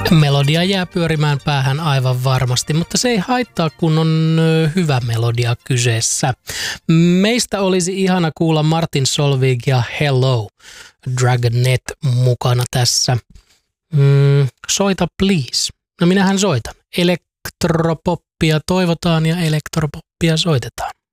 Melodia jää pyörimään päähän aivan varmasti, mutta se ei haittaa, kun on hyvä melodia kyseessä. Meistä olisi ihana kuulla Martin Solveig ja Hello, Dragonet mukana tässä. Soita please. No minähän soitan. Elektropoppia toivotaan ja elektropoppia soitetaan.